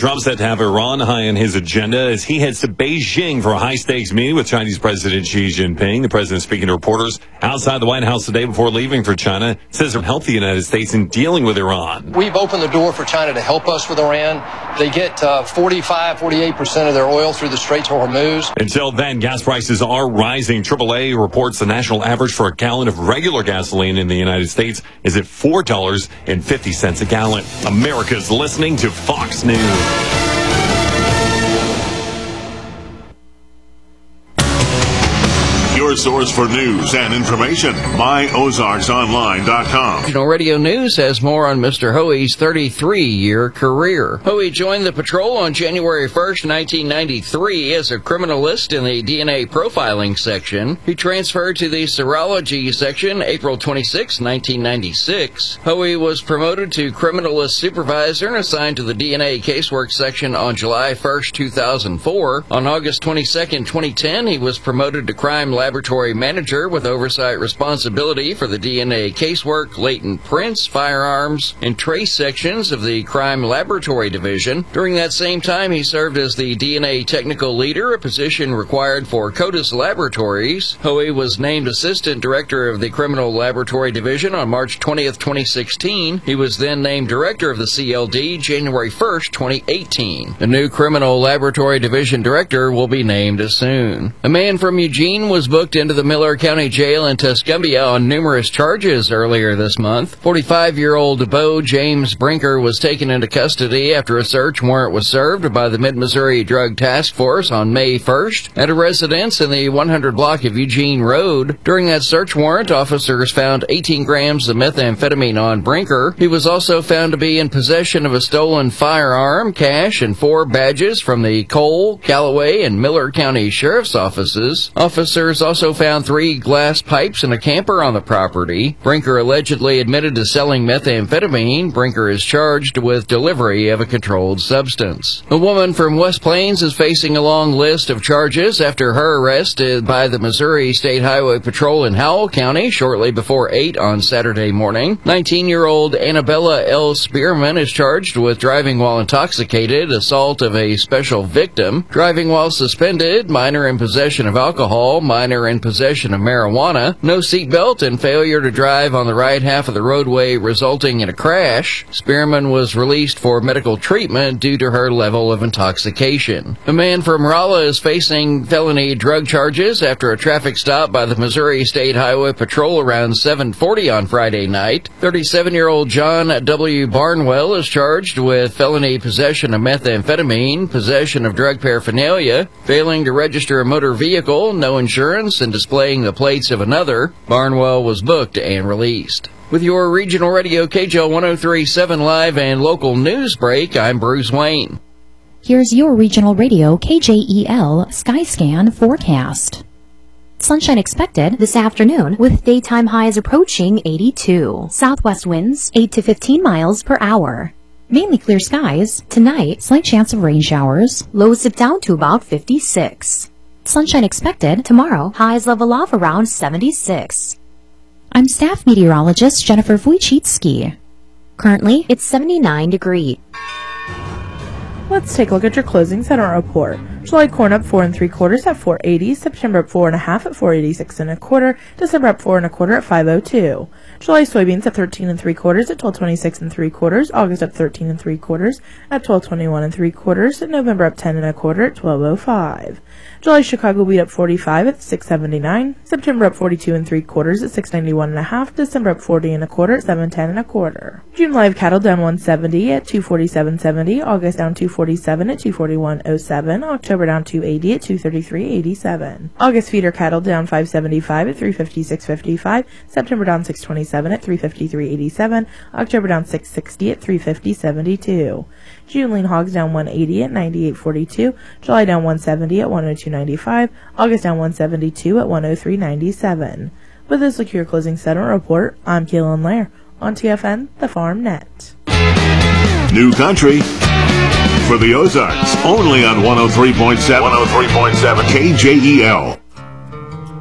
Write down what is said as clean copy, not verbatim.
Trump said to have Iran high on his agenda as he heads to Beijing for a high-stakes meeting with Chinese President Xi Jinping. The president, speaking to reporters outside the White House today before leaving for China, says it'll help the United States in dealing with Iran. We've opened the door for China to help us with Iran. They get 48% of their oil through the Straits of Hormuz. Until then, gas prices are rising. AAA reports the national average for a gallon of regular gasoline in the United States is at $4.50 a gallon. America's listening to Fox News. Your source for news and information, myozarksonline.com. Regional Radio News has more on Mr. Hoey's 33-year career. Hoey joined the patrol on January 1st, 1993 as a criminalist in the DNA profiling section. He transferred to the serology section April 26, 1996. Hoey was promoted to criminalist supervisor and assigned to the DNA casework section on July 1st, 2004. On August 22nd, 2010, he was promoted to crime laboratory manager with oversight responsibility for the DNA casework, latent prints, firearms, and trace sections of the crime laboratory division. During that same time, he served as the DNA technical leader, a position required for CODIS Laboratories. Hoey was named assistant director of the criminal laboratory division on March 20th, 2016. He was then named director of the CLD January 1st, 2018. The new criminal laboratory division director will be named soon. A man from Eugene was booked into the Miller County Jail in Tuscumbia on numerous charges earlier this month. 45-year-old Bo James Brinker was taken into custody after a search warrant was served by the Mid-Missouri Drug Task Force on May 1st at a residence in the 100 block of Eugene Road. During that search warrant, officers found 18 grams of methamphetamine on Brinker. He was also found to be in possession of a stolen firearm, cash, and 4 badges from the Cole, Callaway, and Miller County Sheriff's offices. Officers also found 3 glass pipes and a camper on the property. Brinker allegedly admitted to selling methamphetamine. Brinker is charged with delivery of a controlled substance. A woman from West Plains is facing a long list of charges after her arrest by the Missouri State Highway Patrol in Howell County shortly before 8 on Saturday morning. 19-year-old Annabella L. Spearman is charged with driving while intoxicated, assault of a special victim, driving while suspended, minor in possession of alcohol, minor in possession of marijuana, no seatbelt, and failure to drive on the right half of the roadway resulting in a crash. Spearman was released for medical treatment due to her level of intoxication. A man from Rolla is facing felony drug charges after a traffic stop by the Missouri State Highway Patrol around 7:40 on Friday night. 37-year-old John W. Barnwell is charged with felony possession of methamphetamine, possession of drug paraphernalia, failing to register a motor vehicle, no insurance, and displaying the plates of another. Barnwell was booked and released. With your regional radio KJL 103.7 live and local news break, I'm Bruce Wayne. Here's your regional radio KJEL Skyscan forecast. Sunshine expected this afternoon with daytime highs approaching 82. Southwest winds 8 to 15 miles per hour. Mainly clear skies. Tonight, slight chance of rain showers. Lows dip down to about 56. Sunshine expected tomorrow. Highs level off around 76. I'm staff meteorologist Jennifer Wojcicki. Currently, it's 79 degrees. Let's take a look at your closing settlement report. July corn up 4 3/4 at 480, September up 4 1/2 at 486 1/4, December up 4 1/4 at 502. July soybeans at 13 3/4 at 1226 3/4, August up 13 3/4 at 1221 3/4, November up 10 1/4 at 1205. July Chicago wheat up 45 at 679, September up 42 3/4 at 691 1/2, December up 40 1/4 at 710 1/4. June live cattle down 170 at 247.70, August down 247 at 241.07, October down 280 at 233.87. August feeder cattle down 575 at 356.55, September down 627 at 353.87, October down 660 at 350.72. June lean hogs down 180 at 98.42, July down 170 at 102.95, August down 172 at 103.97. With this, look your closing settlement report. I'm Keelan Lair on TFN, the Farm Net. New country for the Ozarks, only on 103.7 KJEL.